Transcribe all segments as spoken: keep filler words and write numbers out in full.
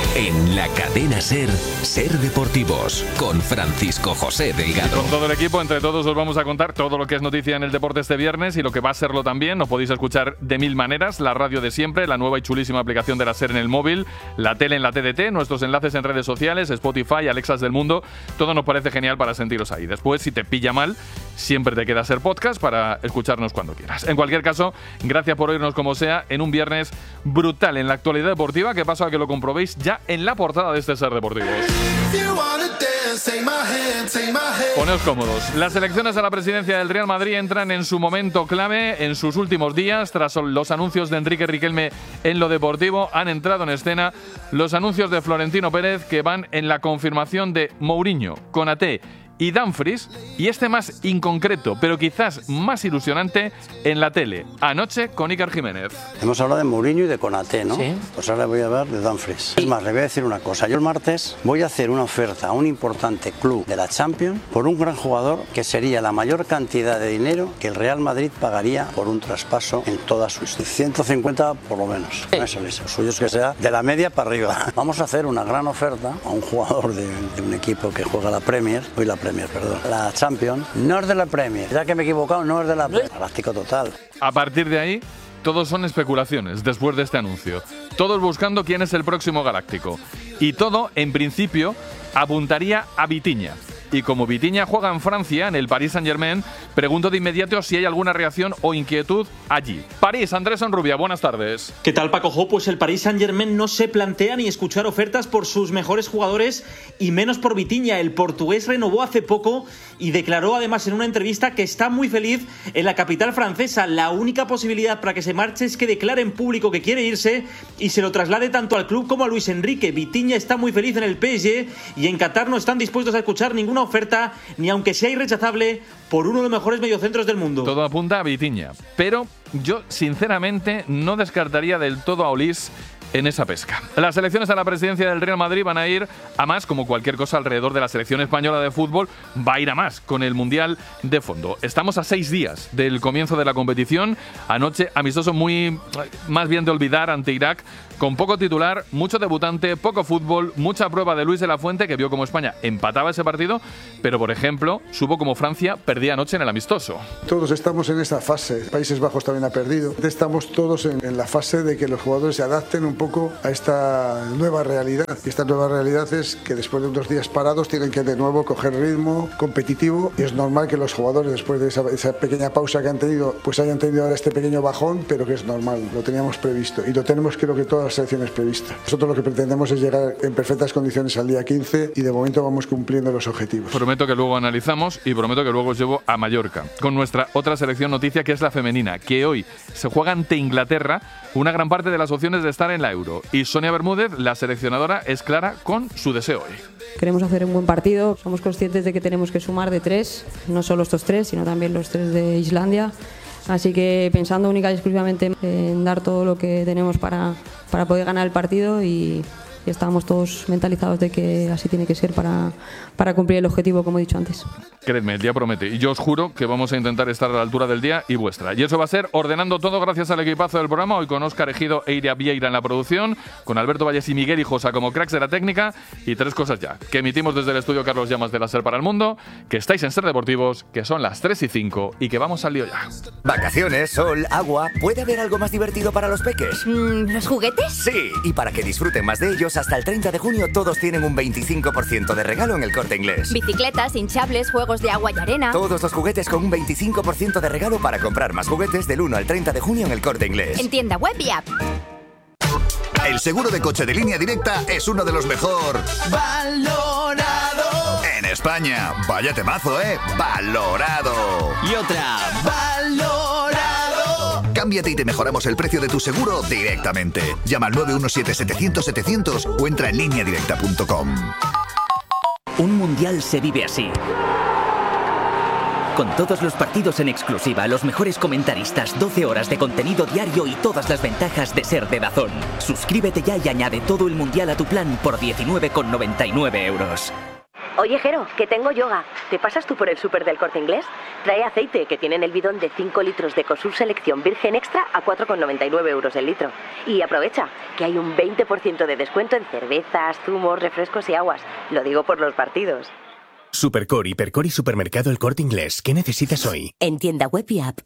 En la cadena SER, SER Deportivos, con Francisco José Delgado. Con todo el equipo, entre todos os vamos a contar todo lo que es noticia en el deporte este viernes y lo que va a serlo también. Nos podéis escuchar de mil maneras, la radio de siempre, la nueva y chulísima aplicación de la SER en el móvil, la tele en la T D T, nuestros enlaces en redes sociales, Spotify, Alexas del mundo. Todo nos parece genial para sentiros ahí. Después, si te pilla mal, siempre te queda SER Podcast para escucharnos cuando quieras. En cualquier caso, gracias por oírnos como sea en un viernes brutal en la actualidad deportiva, que paso a que lo comprobéis ya en la portada de este SER Deportivos. Poneos cómodos. Las elecciones a la presidencia del Real Madrid entran en su momento clave en sus últimos días. Tras los anuncios de Enrique Riquelme en lo deportivo, han entrado en escena los anuncios de Florentino Pérez, que van en la confirmación de Mourinho, Konaté y Dumfries, y este más inconcreto, pero quizás más ilusionante, en la tele, anoche con Iker Jiménez. Hemos hablado de Mourinho y de Konaté, ¿no? Sí. Pues ahora voy a hablar de Dumfries. Es más, le voy a decir una cosa. Yo el martes voy a hacer una oferta a un importante club de la Champions por un gran jugador que sería la mayor cantidad de dinero que el Real Madrid pagaría por un traspaso en toda su historia. ciento cincuenta por lo menos. No es eso. Lo suyo es que sea de la media para arriba. Vamos a hacer una gran oferta a un jugador de, de un equipo que juega la Premier, hoy la Premier, perdón, la Champions, no es de la Premier, ya que me he equivocado, no es de la Premier, galáctico total. A partir de ahí, todos son especulaciones después de este anuncio. Todos buscando quién es el próximo galáctico. Y todo, en principio, apuntaría a Vitinha. Y como Vitinha juega en Francia, en el Paris Saint-Germain, pregunto de inmediato si hay alguna reacción o inquietud allí. París, Andrés Onrubia, buenas tardes. ¿Qué tal, Paco Jo? Pues el Paris Saint-Germain no se plantea ni escuchar ofertas por sus mejores jugadores y menos por Vitinha. El portugués renovó hace poco y declaró además en una entrevista que está muy feliz en la capital francesa. La única posibilidad para que se marche es que declare en público que quiere irse y se lo traslade tanto al club como a Luis Enrique. Vitinha está muy feliz en el P S G y en Qatar no están dispuestos a escuchar ninguna oferta, ni aunque sea irrechazable, por uno de los mejores mediocentros del mundo. Todo apunta a Vitinha, pero yo sinceramente no descartaría del todo a Olís en esa pesca. Las elecciones a la presidencia del Real Madrid van a ir a más, como cualquier cosa alrededor de la selección española de fútbol, va a ir a más con el Mundial de fondo. Estamos a seis días del comienzo de la competición. Anoche, amistoso muy, más bien de olvidar, ante Irak, con poco titular, mucho debutante, poco fútbol, mucha prueba de Luis de la Fuente, que vio como España empataba ese partido, pero por ejemplo, supo como Francia perdía anoche en el amistoso. Todos estamos en esa fase. Países Bajos también ha perdido. Estamos todos en, en la fase de que los jugadores se adapten un poco a esta nueva realidad. Y esta nueva realidad es que después de unos días parados tienen que de nuevo coger ritmo competitivo, y es normal que los jugadores, después de esa, esa pequeña pausa que han tenido, pues hayan tenido ahora este pequeño bajón, pero que es normal, lo teníamos previsto y lo tenemos, creo que todas las selecciones previstas. Nosotros lo que pretendemos es llegar en perfectas condiciones al día quince y de momento vamos cumpliendo los objetivos. Prometo que luego analizamos y prometo que luego os llevo a Mallorca con nuestra otra selección noticia, que es la femenina, que hoy se juega ante Inglaterra, una gran parte de las opciones de estar en la Euro. Y Sonia Bermúdez, la seleccionadora, es clara con su deseo hoy. Queremos hacer un buen partido, somos conscientes de que tenemos que sumar de tres, no solo estos tres, sino también los tres de Islandia. Así que pensando única y exclusivamente en dar todo lo que tenemos para, para poder ganar el partido, y, y estamos todos mentalizados de que así tiene que ser para, para cumplir el objetivo, como he dicho antes. Creedme, el día promete. Y yo os juro que vamos a intentar estar a la altura del día y vuestra. Y eso va a ser ordenando todo gracias al equipazo del programa. Hoy con Óscar Ejido e Iria Vieira en la producción, con Alberto Valles y Miguel Hijosa como cracks de la técnica, y tres cosas ya. Que emitimos desde el estudio Carlos Llamas de la SER para el mundo, que estáis en SER Deportivos, que son las tres y cinco y que vamos al lío ya. Vacaciones, sol, agua. ¿Puede haber algo más divertido para los peques? Mm, ¿Los juguetes? Sí, y para que disfruten más de ellos, hasta el treinta de junio todos tienen un veinticinco por ciento de regalo en El Corte Inglés. Bicicletas, hinchables, juegos de agua y arena. Todos los juguetes con un veinticinco por ciento de regalo para comprar más juguetes del uno al treinta de junio en El Corte Inglés. En tienda web y app. El seguro de coche de Línea Directa es uno de los mejor valorado en España. Vaya temazo, ¿eh? Valorado. Y otra. Valorado. Cámbiate y te mejoramos el precio de tu seguro directamente. Llama al nueve uno siete, setecientos, setecientos o entra en línea directa punto com. Un mundial se vive así. Con todos los partidos en exclusiva, los mejores comentaristas, doce horas de contenido diario y todas las ventajas de ser de DAZN. Suscríbete ya y añade todo el mundial a tu plan por diecinueve con noventa y nueve euros. Oye, Jero, que tengo yoga. ¿te pasas tú por el súper del Corte Inglés? Trae aceite, que tienen el bidón de cinco litros de Cosur Selección Virgen Extra a cuatro con noventa y nueve euros el litro. Y aprovecha, que hay un veinte por ciento de descuento en cervezas, zumos, refrescos y aguas. Lo digo por los partidos. Supercor, Hipercor y Supermercado El Corte Inglés. ¿Qué necesitas hoy? En tienda web y app.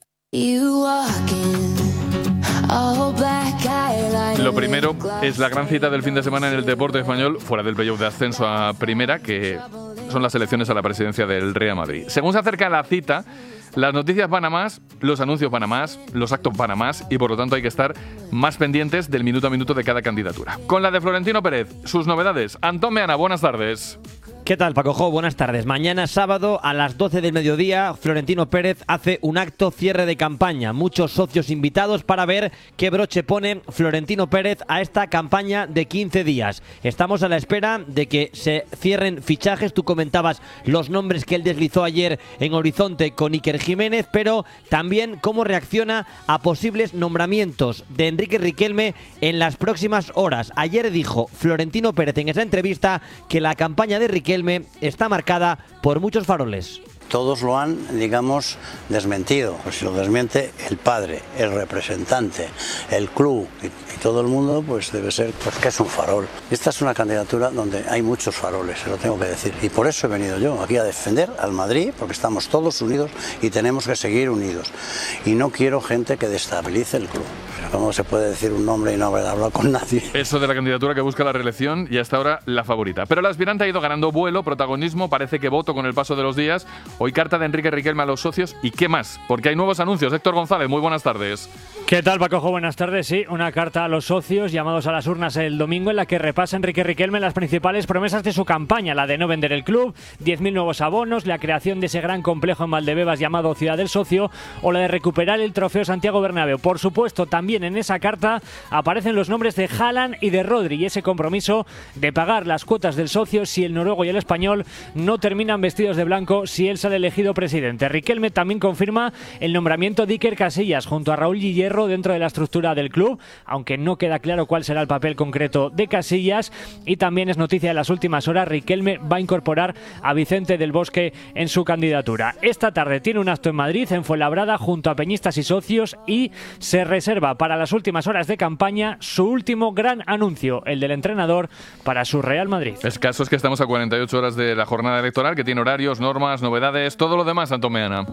Lo primero es la gran cita del fin de semana en el deporte español, fuera del playoff de ascenso a primera, que son las elecciones a la presidencia del Real Madrid. Según se acerca la cita, las noticias van a más, los anuncios van a más, los actos van a más y por lo tanto hay que estar más pendientes del minuto a minuto de cada candidatura. Con la de Florentino Pérez, sus novedades. Antón Meana, buenas tardes. ¿Qué tal, Paco Jo? Buenas tardes. Mañana sábado a las doce del mediodía, Florentino Pérez hace un acto cierre de campaña. Muchos socios invitados para ver qué broche pone Florentino Pérez a esta campaña de quince días. Estamos a la espera de que se cierren fichajes. Tú comentabas los nombres que él deslizó ayer en Horizonte con Iker Jiménez, pero también cómo reacciona a posibles nombramientos de Enrique Riquelme en las próximas horas. Ayer dijo Florentino Pérez en esa entrevista que la campaña de Riquelme está marcada por muchos faroles. Todos lo han, digamos, desmentido. Pues si lo desmiente el padre, el representante, el club y, y todo el mundo, pues debe ser pues, que es un farol. Esta es una candidatura donde hay muchos faroles, se lo tengo que decir. Y por eso he venido yo aquí a defender al Madrid, porque estamos todos unidos y tenemos que seguir unidos. Y no quiero gente que destabilice el club. ¿Cómo se puede decir un nombre y no haber hablado con nadie? Eso de la candidatura que busca la reelección y hasta ahora la favorita. Pero el aspirante ha ido ganando vuelo, protagonismo, parece que voto con el paso de los días. Hoy carta de Enrique Riquelme a los socios y ¿qué más? Porque hay nuevos anuncios. Héctor González, muy buenas tardes. ¿Qué tal, Paco Jo? Buenas tardes. Sí, una carta a los socios llamados a las urnas el domingo en la que repasa Enrique Riquelme las principales promesas de su campaña, la de no vender el club, diez mil nuevos abonos, la creación de ese gran complejo en Valdebebas llamado Ciudad del Socio o la de recuperar el trofeo Santiago Bernabéu. Por supuesto, también en esa carta aparecen los nombres de Haaland y de Rodri y ese compromiso de pagar las cuotas del socio si el noruego y el español no terminan vestidos de blanco si él sale elegido presidente. Riquelme también confirma el nombramiento de Iker Casillas junto a Raúl Guillerro dentro de la estructura del club, aunque no queda claro cuál será el papel concreto de Casillas. Y también es noticia de las últimas horas, Riquelme va a incorporar a Vicente del Bosque en su candidatura. Esta tarde tiene un acto en Madrid, en Fuenlabrada, junto a peñistas y socios, y se reserva para las últimas horas de campaña su último gran anuncio, el del entrenador para su Real Madrid. El caso es que estamos a cuarenta y ocho horas de la jornada electoral, que tiene horarios, normas, novedades, todo lo demás, Antón Meana.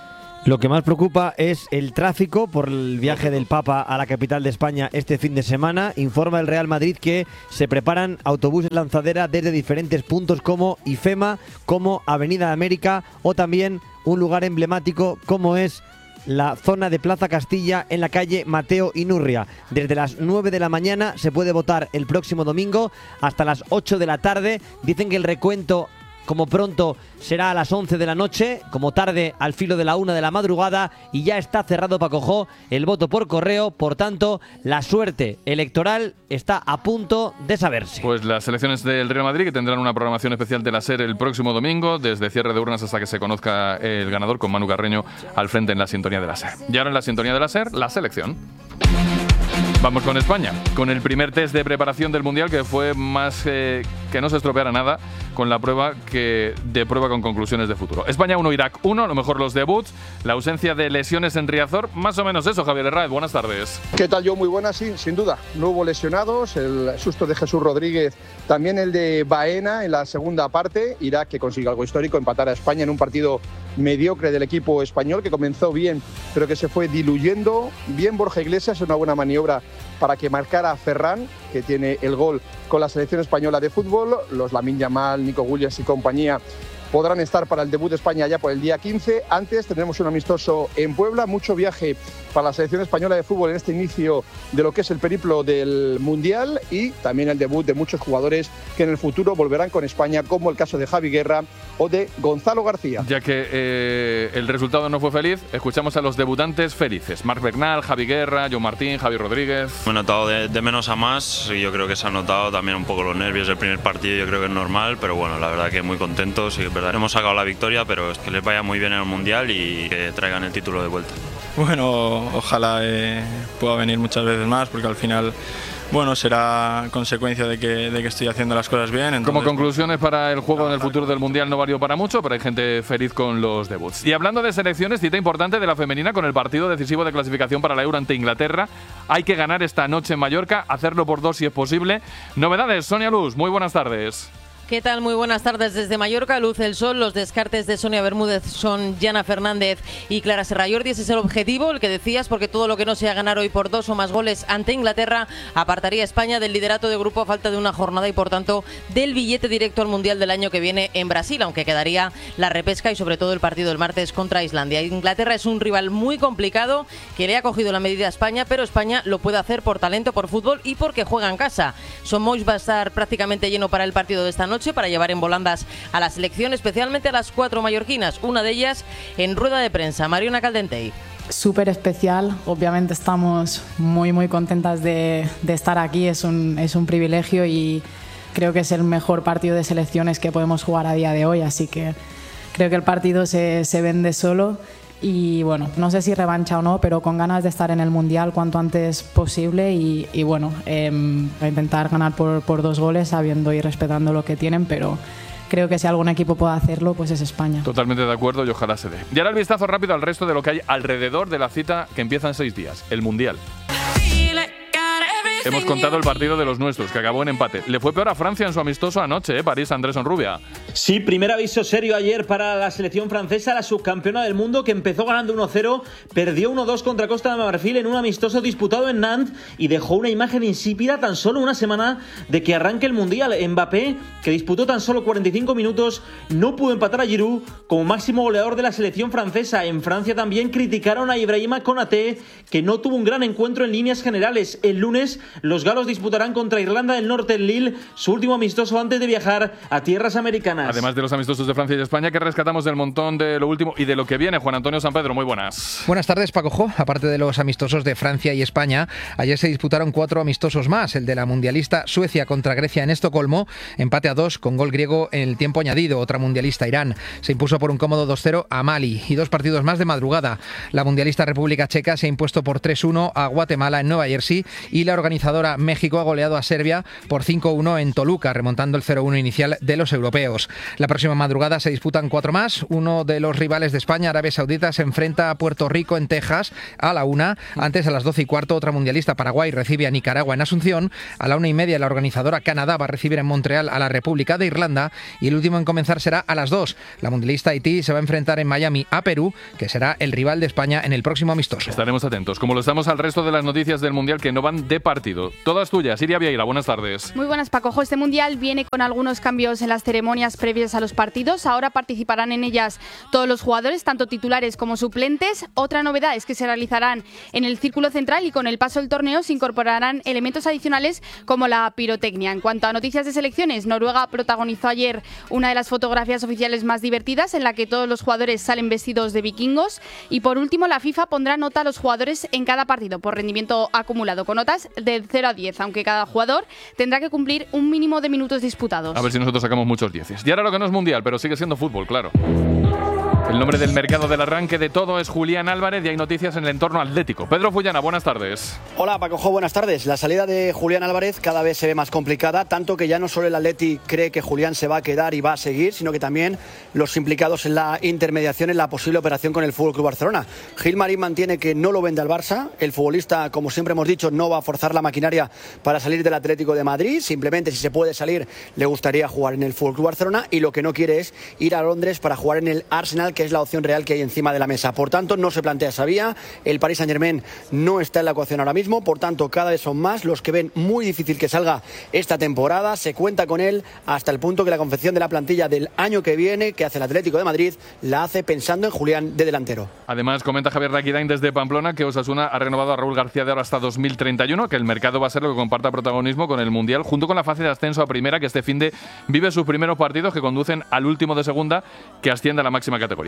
Lo que más preocupa es el tráfico por el viaje del Papa a la capital de España este fin de semana. Informa el Real Madrid que se preparan autobuses lanzadera desde diferentes puntos como IFEMA, como Avenida América o también un lugar emblemático como es la zona de Plaza Castilla en la calle Mateo Inurria. Desde las nueve de la mañana se puede votar el próximo domingo hasta las ocho de la tarde. Dicen que el recuento como pronto será a las once de la noche, como tarde al filo de la una de la madrugada, y ya está cerrado, Paco Jo, el voto por correo. Por tanto, la suerte electoral está a punto de saberse. Pues las elecciones del Real Madrid, que tendrán una programación especial de la SER el próximo domingo, desde cierre de urnas hasta que se conozca el ganador, con Manu Carreño al frente en la sintonía de la SER. Y ahora en la sintonía de la SER, la selección. Vamos con España, con el primer test de preparación del Mundial, que fue más eh, que no se estropeara nada con la prueba que de prueba con conclusiones de futuro. España uno, Irak uno, a lo mejor los debuts, la ausencia de lesiones en Riazor, más o menos eso. Javier Herráez, buenas tardes. ¿Qué tal, yo? Muy buenas, sí, sin duda. No hubo lesionados, el susto de Jesús Rodríguez, también el de Baena en la segunda parte. Irak, que consigue algo histórico, empatar a España en un partido mediocre del equipo español, que comenzó bien, pero que se fue diluyendo. Bien Borja Iglesias, una buena maniobra para que marcara a Ferran, que tiene el gol con la selección española de fútbol. Los Lamine Yamal, Nico Williams y compañía podrán estar para el debut de España ya por el día quince. Antes tendremos un amistoso en Puebla, mucho viaje para la selección española de fútbol en este inicio de lo que es el periplo del Mundial, y también el debut de muchos jugadores que en el futuro volverán con España, como el caso de Javi Guerra o de Gonzalo García. Ya que eh, el resultado no fue feliz, escuchamos a los debutantes felices. Marc Bernal, Javi Guerra, Joan Martín, Javi Rodríguez. Me he notado de, de menos a más, y yo creo que se han notado también un poco los nervios del primer partido. Yo creo que es normal, pero bueno, la verdad que muy contentos, y es verdad, hemos sacado la victoria, pero es que les vaya muy bien en el Mundial y que traigan el título de vuelta. Bueno, ojalá eh, pueda venir muchas veces más, porque al final bueno, será consecuencia de que, de que estoy haciendo las cosas bien. Entonces, Como conclusiones para el juego en el futuro del Mundial no valió para mucho, pero hay gente feliz con los debuts. Y hablando de selecciones, cita importante de la femenina con el partido decisivo de clasificación para la Euro ante Inglaterra. Hay que ganar esta noche en Mallorca, hacerlo por dos si es posible. Novedades, Sonia Luz, muy buenas tardes. ¿Qué tal? Muy buenas tardes desde Mallorca. Luce el sol. Los descartes de Sonia Bermúdez son Yana Fernández y Clara Serrallordi. Ese es el objetivo, el que decías, porque todo lo que no sea ganar hoy por dos o más goles ante Inglaterra apartaría a España del liderato de grupo a falta de una jornada y, por tanto, del billete directo al Mundial del año que viene en Brasil, aunque quedaría la repesca y, sobre todo, el partido del martes contra Islandia. Inglaterra es un rival muy complicado que le ha cogido la medida a España, pero España lo puede hacer por talento, por fútbol y porque juega en casa. Son Moix va a estar prácticamente lleno para el partido de esta noche, para llevar en volandas a la selección, especialmente a las cuatro mallorquinas, una de ellas en rueda de prensa, Mariona Caldentey. Súper especial, obviamente estamos muy muy contentas de, de estar aquí, es un, es un privilegio y creo que es el mejor partido de selecciones que podemos jugar a día de hoy, así que creo que el partido se, se vende solo. Y bueno, no sé si revancha o no, pero con ganas de estar en el Mundial cuanto antes posible y, y bueno, eh, intentar ganar por, por dos goles sabiendo y respetando lo que tienen, pero creo que si algún equipo puede hacerlo, pues es España. Totalmente de acuerdo y ojalá se dé. Y ahora el vistazo rápido al resto de lo que hay alrededor de la cita que empieza en seis días, el Mundial. Hemos contado el partido de los nuestros, que acabó en empate. Le fue peor a Francia en su amistoso anoche, ¿eh? París, Andrés Onrubia. Sí, primer aviso serio ayer para la selección francesa, la subcampeona del mundo, que empezó ganando uno cero, perdió uno dos contra Costa de Marfil en un amistoso disputado en Nantes y dejó una imagen insípida tan solo una semana de que arranque el Mundial. Mbappé, que disputó tan solo cuarenta y cinco minutos, no pudo empatar a Giroud como máximo goleador de la selección francesa. En Francia también criticaron a Ibrahima Konaté, que no tuvo un gran encuentro en líneas generales. El lunes los galos disputarán contra Irlanda del Norte en Lille, su último amistoso antes de viajar a tierras americanas. Además de los amistosos de Francia y España, que rescatamos del montón de lo último y de lo que viene. Juan Antonio Sampedro, muy buenas. Buenas tardes, Paco Jo. Aparte de los amistosos de Francia y España, ayer se disputaron cuatro amistosos más. El de la mundialista Suecia contra Grecia en Estocolmo, empate a dos con gol griego en el tiempo añadido. Otra mundialista, Irán, se impuso por un cómodo dos cero a Mali. Y dos partidos más de madrugada. La mundialista República Checa se ha impuesto por tres uno a Guatemala en Nueva Jersey y la organizadora México ha goleado a Serbia por cinco uno en Toluca, remontando el cero uno inicial de los europeos. La próxima madrugada se disputan cuatro más. Uno de los rivales de España, Arabia Saudita, se enfrenta a Puerto Rico en Texas a la una. Antes, a las doce y cuarto, otra mundialista, Paraguay, recibe a Nicaragua en Asunción. A la una y media, la organizadora Canadá va a recibir en Montreal a la República de Irlanda. Y el último en comenzar será a las dos. La mundialista Haití se va a enfrentar en Miami a Perú, que será el rival de España en el próximo amistoso. Estaremos atentos, como lo estamos al resto de las noticias del Mundial que no van de partido. Todas tuyas. Iria Vieira, buenas tardes. Muy buenas, Paco. Este Mundial viene con algunos cambios en las ceremonias previas a los partidos. Ahora participarán en ellas todos los jugadores, tanto titulares como suplentes. Otra novedad es que se realizarán en el círculo central y con el paso del torneo se incorporarán elementos adicionales como la pirotecnia. En cuanto a noticias de selecciones, Noruega protagonizó ayer una de las fotografías oficiales más divertidas en la que todos los jugadores salen vestidos de vikingos. Y por último, la FIFA pondrá nota a los jugadores en cada partido por rendimiento acumulado, con notas del cero a diez, aunque cada jugador tendrá que cumplir un mínimo de minutos disputados. A ver si nosotros sacamos muchos dieces. Y ahora lo que no es mundial, pero sigue siendo fútbol, claro. El nombre del mercado del arranque de todo es Julián Álvarez y hay noticias en el entorno atlético. Pedro Fullana, buenas tardes. Hola, Paco Jo, buenas tardes. La salida de Julián Álvarez cada vez se ve más complicada, tanto que ya no solo el Atleti cree que Julián se va a quedar y va a seguir, sino que también los implicados en la intermediación en la posible operación con el F C Barcelona. Gil Marín mantiene que no lo vende al Barça. El futbolista, como siempre hemos dicho, no va a forzar la maquinaria para salir del Atlético de Madrid. Simplemente, si se puede salir, le gustaría jugar en el F C Barcelona, y lo que no quiere es ir a Londres para jugar en el Arsenal, que es la opción real que hay encima de la mesa. Por tanto, no se plantea esa vía. El Paris Saint-Germain no está en la ecuación ahora mismo. Por tanto, cada vez son más los que ven muy difícil que salga esta temporada. Se cuenta con él hasta el punto que la confección de la plantilla del año que viene, que hace el Atlético de Madrid, la hace pensando en Julián de delantero. Además, comenta Javier Raquidain desde Pamplona que Osasuna ha renovado a Raúl García de ahora hasta dos mil treinta y uno, que el mercado va a ser lo que comparta protagonismo con el Mundial, junto con la fase de ascenso a primera, que este finde vive sus primeros partidos que conducen al último de segunda, que asciende a la máxima categoría.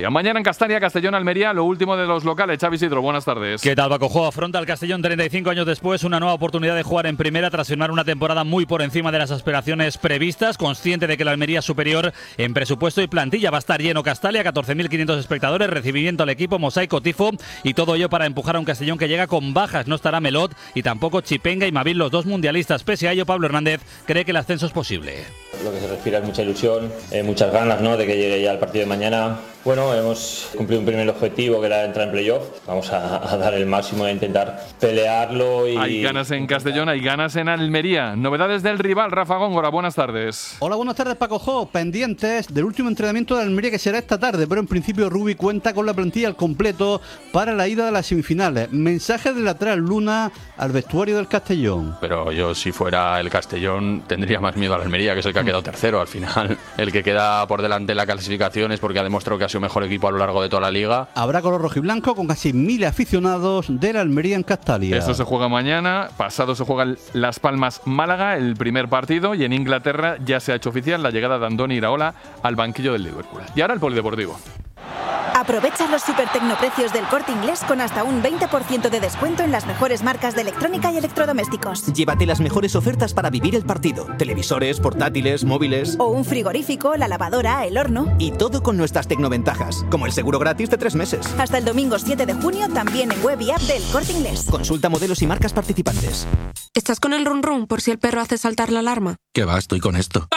Cantabria. Mañana en Castalia, Castellón, Almería, lo último de los locales. Xavi Isidro, buenas tardes. ¿Qué tal, Paco Jo? Afronta el Castellón treinta y cinco años después una nueva oportunidad de jugar en primera tras firmar una temporada muy por encima de las aspiraciones previstas, consciente de que la Almería es superior en presupuesto y plantilla. Va a estar lleno Castalia, catorce mil quinientos espectadores, recibimiento al equipo, mosaico, tifo y todo ello para empujar a un Castellón que llega con bajas. No estará Melot y tampoco Chipenga y Mavil, los dos mundialistas. Pese a ello, Pablo Hernández cree que el ascenso es posible. Lo que se respira es mucha ilusión, eh, muchas ganas, ¿no?, de que llegue ya el partido de mañana. Bueno, hemos cumplido un primer objetivo que era entrar en playoff. Vamos a, a dar el máximo e intentar pelearlo. Y... Hay ganas en Castellón, hay ganas en Almería. Novedades del rival, Rafa Góngora, buenas tardes. Hola, buenas tardes, Paco Jo. Pendientes del último entrenamiento de Almería que será esta tarde, pero en principio Rubi cuenta con la plantilla al completo para la ida de las semifinales. Mensaje del lateral Luna al vestuario del Castellón. Pero yo, si fuera el Castellón, tendría más miedo a la Almería, que es el que ha quedado tercero. Al final, el que queda por delante en la clasificación es porque ha demostrado que ha sido mejor equipo a lo largo de toda la liga. Habrá color rojo y blanco con casi mil aficionados de la Almería en Castalia. Eso se juega mañana. Pasado se juega Las Palmas-Málaga, el primer partido, y en Inglaterra ya se ha hecho oficial la llegada de Andoni Iraola al banquillo del Liverpool. Y ahora el polideportivo. Aprovecha los super tecnoprecios del Corte Inglés con hasta un veinte por ciento de descuento en las mejores marcas de electrónica y electrodomésticos. Llévate las mejores ofertas para vivir el partido. Televisores, portátiles, móviles... O un frigorífico, la lavadora, el horno... Y todo con nuestras tecnoventajas, como el seguro gratis de tres meses. Hasta el domingo siete de junio, también en web y app del Corte Inglés. Consulta modelos y marcas participantes. ¿Estás con el run run por si el perro hace saltar la alarma? ¿Qué va? Estoy con esto.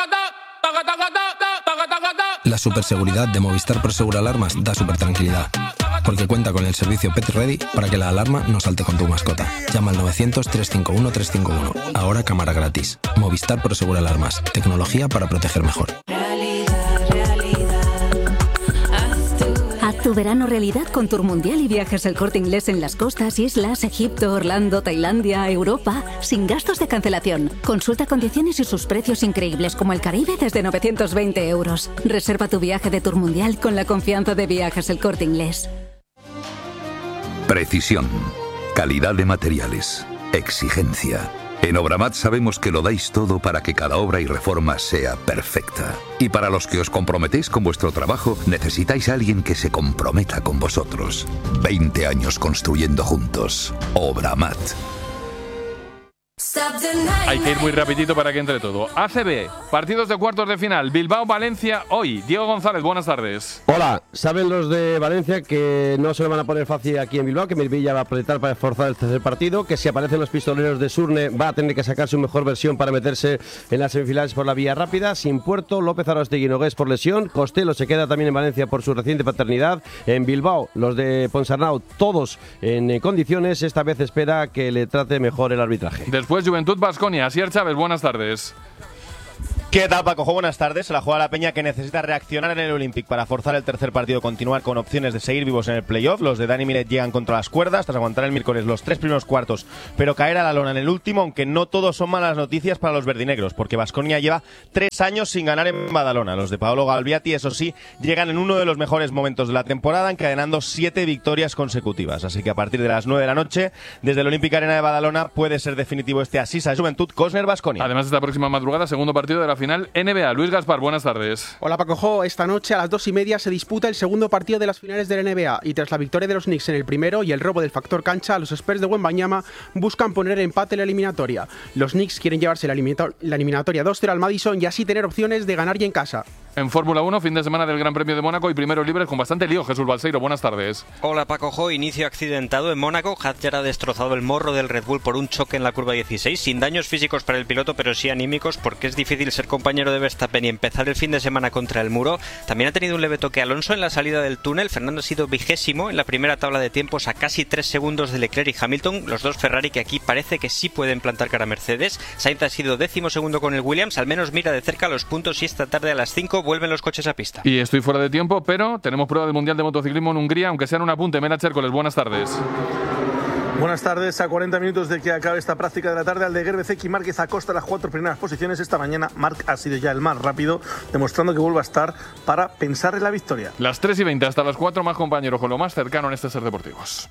La superseguridad de Movistar Prosegur Alarmas da super tranquilidad, porque cuenta con el servicio Pet Ready para que la alarma no salte con tu mascota. Llama al novecientos, trescientos cincuenta y uno, trescientos cincuenta y uno. Ahora cámara gratis. Movistar Prosegur Alarmas. Tecnología para proteger mejor. Haz tu verano realidad con Tour Mundial y Viajes El Corte Inglés en las costas, islas, Egipto, Orlando, Tailandia, Europa, sin gastos de cancelación. Consulta condiciones y sus precios increíbles como el Caribe desde novecientos veinte euros. Reserva tu viaje de Tour Mundial con la confianza de Viajes El Corte Inglés. Precisión, calidad de materiales, exigencia. En Obramat sabemos que lo dais todo para que cada obra y reforma sea perfecta. Y para los que os comprometéis con vuestro trabajo, necesitáis a alguien que se comprometa con vosotros. veinte años construyendo juntos. Obramat. Hay que ir muy rapidito para que entre todo. A C B, partidos de cuartos de final. Bilbao-Valencia hoy. Diego González, buenas tardes. Hola, saben los de Valencia que no se lo van a poner fácil aquí en Bilbao, que Melvilla va a apretar para esforzar el tercer partido, que si aparecen los pistoleros de Surne va a tener que sacar su mejor versión para meterse en las semifinales por la vía rápida. Sin Puerto, López Arostegui Nogués por lesión, Costello se queda también en Valencia por su reciente paternidad. En Bilbao, los de Ponsarnau, todos en condiciones. Esta vez espera que le trate mejor el arbitraje. Después Juventud Baskonia. Asier Chávez, buenas tardes. ¿Qué tal, Paco? Buenas tardes. Se la juega la Peña, que necesita reaccionar en el Olympic para forzar el tercer partido, continuar con opciones de seguir vivos en el playoff. Los de Dani Miret llegan contra las cuerdas tras aguantar el miércoles los tres primeros cuartos, pero caer a la lona en el último, aunque no todos son malas noticias para los verdinegros, porque Baskonia lleva tres años sin ganar en Badalona. Los de Paolo Galviati, eso sí, llegan en uno de los mejores momentos de la temporada, encadenando siete victorias consecutivas. Así que a partir de las nueve de la noche, desde el Olympic Arena de Badalona, puede ser definitivo este Asisa Juventud Cosner Baskonia. Además, esta próxima madrugada, segundo partido de la final N B A. Luis Gaspar, buenas tardes. Hola, Paco Jo. Esta noche a las dos y media se disputa el segundo partido de las finales de la N B A, y tras la victoria de los Knicks en el primero y el robo del factor cancha, los Spurs de Wembanyama buscan poner empate en la eliminatoria. Los Knicks quieren llevarse la, la eliminatoria dos cero al Madison y así tener opciones de ganar ya en casa. En Fórmula uno, fin de semana del Gran Premio de Mónaco y primeros libres con bastante lío. Jesús Balseiro, buenas tardes. Hola, Paco Jo. Inicio accidentado en Mónaco. Hadjar ha destrozado el morro del Red Bull por un choque en la curva dieciséis, sin daños físicos para el piloto, pero sí anímicos, porque es difícil ser compañero de Verstappen y empezar el fin de semana contra el muro. También ha tenido un leve toque Alonso en la salida del túnel. Fernando ha sido vigésimo en la primera tabla de tiempos, a casi tres segundos de Leclerc y Hamilton, los dos Ferrari que aquí parece que sí pueden plantar cara a Mercedes. Sainz ha sido décimo segundo con el Williams. Al menos mira de cerca los puntos y esta tarde a las cinco vuelven los coches a pista. Y estoy fuera de tiempo, pero tenemos prueba del Mundial de Motociclismo en Hungría, aunque sea en un apunte. Mena Chércoles, buenas tardes. Buenas tardes. A cuarenta minutos de que acabe esta práctica de la tarde, Aldeguer, Bezeki y Márquez acosta las cuatro primeras posiciones. Esta mañana Marc ha sido ya el más rápido, demostrando que vuelve a estar para pensar en la victoria. Las tres y veinte hasta las cuatro, más compañeros con lo más cercano en este Ser Deportivos.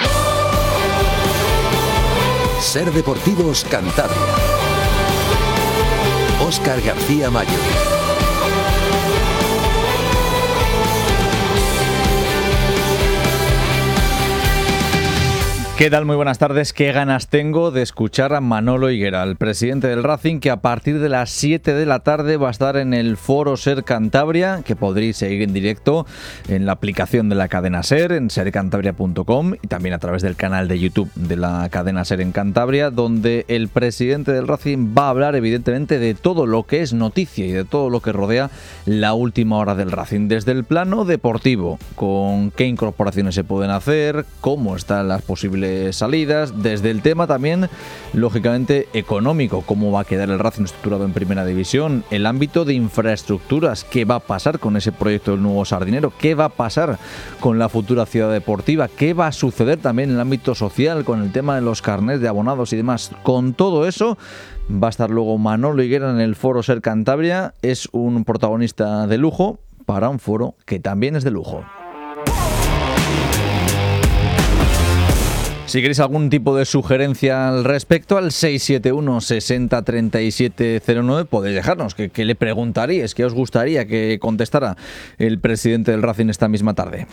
Ser Deportivos Cantabria. Óscar García Mayo. ¿Qué tal? Muy buenas tardes. Qué ganas tengo de escuchar a Manolo Higuera, el presidente del Racing, que a partir de las siete de la tarde va a estar en el Foro Ser Cantabria, que podréis seguir en directo en la aplicación de la cadena Ser, en ser cantabria punto com, y también a través del canal de YouTube de la cadena Ser en Cantabria, donde el presidente del Racing va a hablar evidentemente de todo lo que es noticia y de todo lo que rodea la última hora del Racing, desde el plano deportivo, con qué incorporaciones se pueden hacer, cómo están las posibles salidas, desde el tema también lógicamente económico, cómo va a quedar el Racing estructurado en primera división, el ámbito de infraestructuras, qué va a pasar con ese proyecto del nuevo Sardinero, qué va a pasar con la futura ciudad deportiva, qué va a suceder también en el ámbito social con el tema de los carnets de abonados y demás. Con todo eso va a estar luego Manolo Higuera en el Foro Ser Cantabria. Es un protagonista de lujo para un foro que también es de lujo. Si queréis algún tipo de sugerencia al respecto, al seis siete uno sesenta treinta y siete cero nueve podéis dejarnos. ¿Qué, qué le preguntaríais? ¿Qué os gustaría que contestara el presidente del Racing esta misma tarde?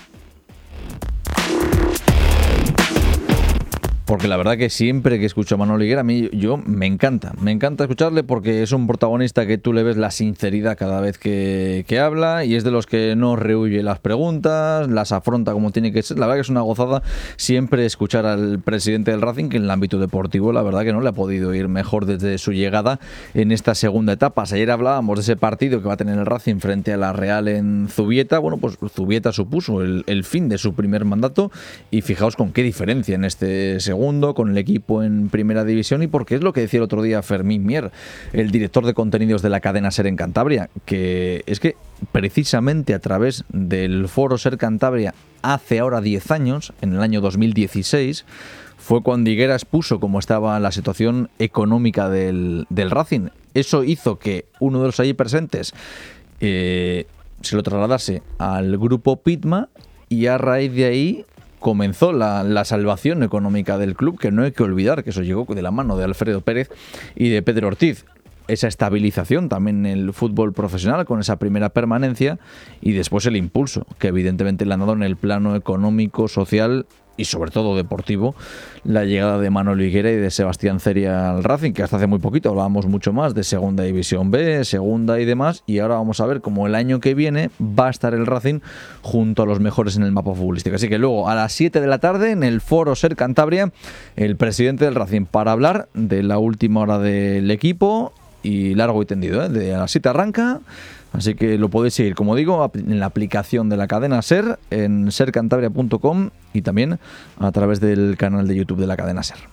Porque la verdad que siempre que escucho a Manolo Higuera, a mí yo me encanta, me encanta escucharle porque es un protagonista que tú le ves la sinceridad cada vez que, que habla, y es de los que no rehuye las preguntas, las afronta como tiene que ser. La verdad que es una gozada siempre escuchar al presidente del Racing, que en el ámbito deportivo la verdad que no le ha podido ir mejor desde su llegada en esta segunda etapa. Ayer hablábamos de ese partido que va a tener el Racing frente a la Real en Zubieta. Bueno, pues Zubieta supuso el, el fin de su primer mandato, y fijaos con qué diferencia en este segundo segundo, con el equipo en primera división, y porque es lo que decía el otro día Fermín Mier, el director de contenidos de la cadena Ser en Cantabria, que es que precisamente a través del Foro Ser Cantabria hace ahora diez años, en el año dos mil dieciséis, fue cuando Higuera expuso cómo estaba la situación económica del, del Racing. Eso hizo que uno de los allí presentes eh, se lo trasladase al grupo Pitma, y a raíz de ahí comenzó la, la salvación económica del club, que no hay que olvidar que eso llegó de la mano de Alfredo Pérez y de Pedro Ortiz. Esa estabilización también en el fútbol profesional con esa primera permanencia, y después el impulso que evidentemente le han dado en el plano económico, social y sobre todo deportivo, la llegada de Manolo Higuera y de Sebastián Ceria al Racing, que hasta hace muy poquito hablábamos mucho más de Segunda División B, Segunda y demás, y ahora vamos a ver cómo el año que viene va a estar el Racing junto a los mejores en el mapa futbolístico. Así que luego a las siete de la tarde en el Foro Ser Cantabria, el presidente del Racing para hablar de la última hora del equipo, y largo y tendido, ¿eh? De a las siete arranca. Así que lo podéis seguir, como digo, en la aplicación de la cadena Ser, en ser cantabria punto com, y también a través del canal de YouTube de la cadena Ser.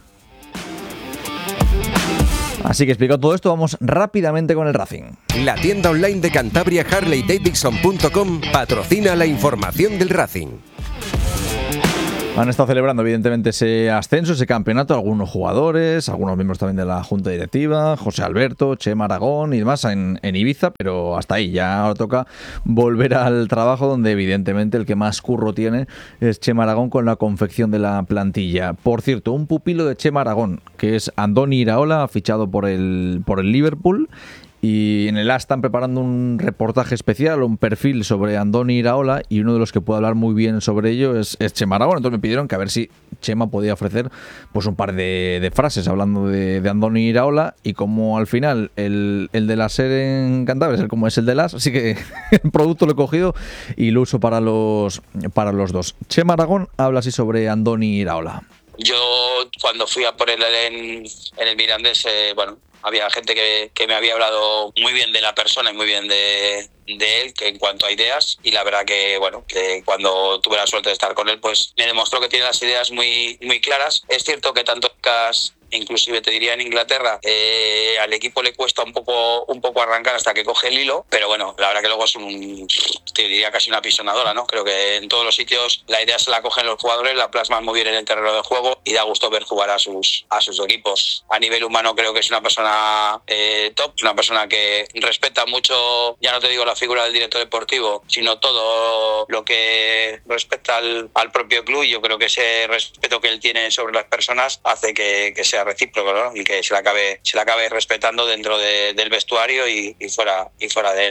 Así que explicado todo esto, vamos rápidamente con el Racing. La tienda online de Cantabria, Harley Davidson punto com, patrocina la información del Racing. Han estado celebrando evidentemente ese ascenso, ese campeonato, algunos jugadores, algunos miembros también de la Junta Directiva, José Alberto, Chema Aragón y demás en, en Ibiza, pero hasta ahí, ya ahora toca volver al trabajo, donde evidentemente el que más curro tiene es Chema Aragón con la confección de la plantilla. Por cierto, un pupilo de Chema Aragón, que es Andoni Iraola, fichado por el, por el Liverpool. Y en el A están preparando un reportaje especial, un perfil sobre Andoni Iraola, y uno de los que puede hablar muy bien sobre ello es, es Chema Aragón. Entonces me pidieron que a ver si Chema podía ofrecer pues un par de, de frases hablando de, de Andoni Iraola, y como al final el, el de la Ser en Cantabria es el como es el de las, así que el producto lo he cogido y lo uso para los, para los dos. Chema Aragón habla así sobre Andoni Iraola. Yo cuando fui a por él en, en el Mirandés, eh, bueno, había gente que, que me había hablado muy bien de la persona y muy bien de, de él, que en cuanto a ideas, y la verdad que bueno, que cuando tuve la suerte de estar con él, pues me demostró que tiene las ideas muy, muy claras. Es cierto que tanto Cas, inclusive te diría en Inglaterra, eh, al equipo le cuesta un poco un poco arrancar hasta que coge el hilo, pero bueno, la verdad que luego es un, te diría casi una pisonadora, ¿no? Creo que en todos los sitios la idea se la cogen los jugadores, la plasman muy bien en el terreno de juego, y da gusto ver jugar a sus a sus equipos. A nivel humano creo que es una persona eh, top, una persona que respeta mucho, ya no te digo la figura del director deportivo, sino todo lo que respecta al, al propio club, y yo creo que ese respeto que él tiene sobre las personas hace que, que sea recíproco, ¿no? Y que se la acabe, se la acabe respetando dentro de, del vestuario y, y fuera y fuera de él, ¿no?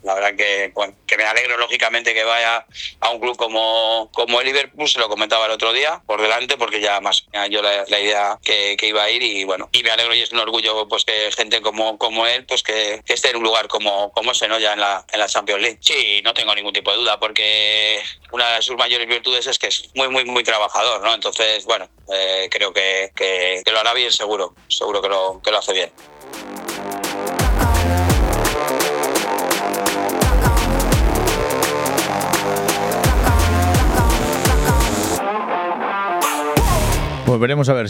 la verdad que, bueno, que me alegro lógicamente que vaya a un club como, como el Liverpool, se lo comentaba el otro día, por delante, porque ya más yo la, la idea que, que iba a ir y bueno, y me alegro y es un orgullo pues que gente como, como él, pues que, que esté en un lugar como, como ese, ¿no? Ya en la, en la Champions League. Sí, no tengo ningún tipo de duda, porque una de sus mayores virtudes es que es muy, muy, muy trabajador, ¿no? Entonces, bueno, eh, creo que, que, que lo hará bien seguro, seguro que lo, que lo hace bien. Pues veremos a ver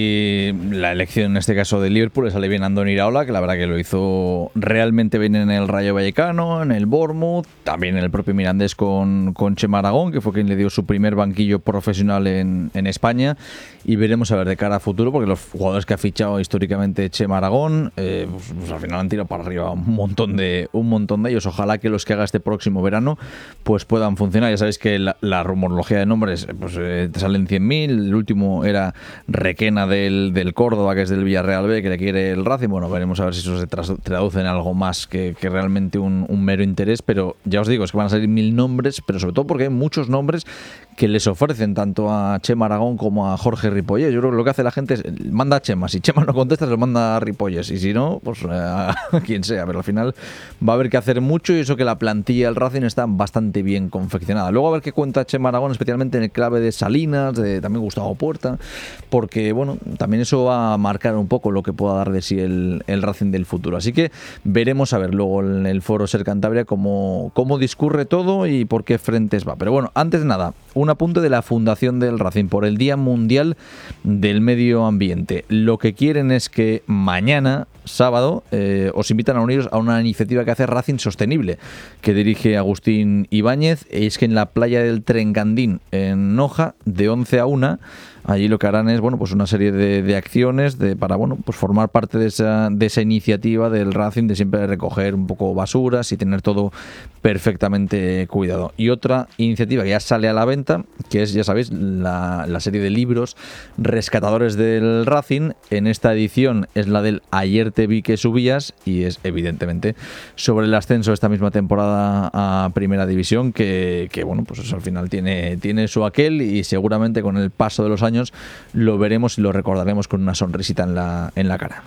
si la elección en este caso de Liverpool le sale bien a Andoni Iraola, que la verdad que lo hizo realmente bien en el Rayo Vallecano, en el Bournemouth, también en el propio Mirandés con, con Chema Aragón, que fue quien le dio su primer banquillo profesional en, en España, y veremos a ver de cara a futuro, porque los jugadores que ha fichado históricamente Chema Aragón, eh, pues, pues al final han tirado para arriba un montón de un montón de ellos. Ojalá que los que haga este próximo verano pues puedan funcionar. Ya sabéis que la, la rumorología de nombres pues eh, te salen cien mil, el último era Requena del, del Córdoba, que es del Villarreal B, que le quiere el Racing. Bueno, veremos a ver si eso se traduce en algo más que, que realmente un, un mero interés, pero ya os digo, es que van a salir mil nombres, pero sobre todo porque hay muchos nombres que les ofrecen tanto a Chema Aragón como a Jorge Ripollés. Yo creo que lo que hace la gente es manda a Chema, si Chema no contesta se lo manda a Ripollés, y si no, pues a quien sea, pero al final va a haber que hacer mucho, y eso que la plantilla del Racing está bastante bien confeccionada. Luego a ver qué cuenta Chema Aragón, especialmente en el clave de Salinas, de también Gustavo Puerta, porque bueno, también eso va a marcar un poco lo que pueda dar de sí el, el Racing del futuro. Así que veremos a ver luego en el Foro Ser Cantabria cómo, cómo discurre todo y por qué frentes va. Pero bueno, antes de nada, un apunte de la Fundación del Racing por el Día Mundial del Medio Ambiente. Lo que quieren es que mañana, sábado, eh, os invitan a uniros a una iniciativa que hace Racing Sostenible, que dirige Agustín Ibáñez. Es que en la playa del Trencandín, en Noja, de once a una, allí lo que harán es bueno, pues una serie de, de acciones de, para bueno, pues formar parte de esa, de esa iniciativa del Racing, de siempre recoger un poco basuras y tener todo perfectamente cuidado. Y otra iniciativa que ya sale a la venta, que es, ya sabéis, la, la serie de libros Rescatadores del Racing. En esta edición es la del Ayer te vi que subías, y es evidentemente sobre el ascenso de esta misma temporada a Primera División, que, que bueno, pues eso al final tiene, tiene su aquel, y seguramente con el paso de los años lo veremos y lo recordaremos con una sonrisita en la, en la cara.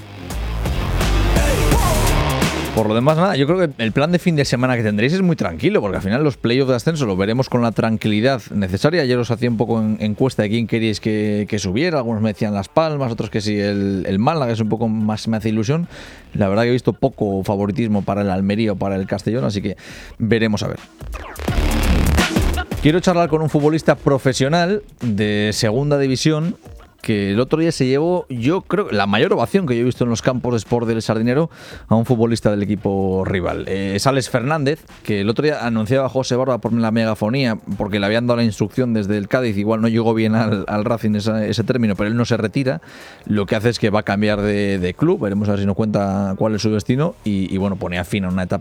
Por lo demás, nada, yo creo que el plan de fin de semana que tendréis es muy tranquilo, porque al final los playoffs de ascenso lo veremos con la tranquilidad necesaria. Ayer os hacía un poco en, encuesta de quién queríais que, que subiera. Algunos me decían Las Palmas, otros que sí el, el Málaga, que es un poco más me hace ilusión. La verdad que he visto poco favoritismo para el Almería o para el Castellón, así que veremos a ver. Quiero charlar con un futbolista profesional de segunda división que el otro día se llevó, yo creo, la mayor ovación que yo he visto en los campos de Sport del Sardinero a un futbolista del equipo rival. Eh, es Alex Fernández, que el otro día anunciaba a José Barba por la megafonía, porque le habían dado la instrucción desde el Cádiz, igual no llegó bien al, al Racing esa, ese término, pero él no se retira. Lo que hace es que va a cambiar de, de club, veremos a ver si nos cuenta cuál es su destino, y, y bueno, ponía fin a una etapa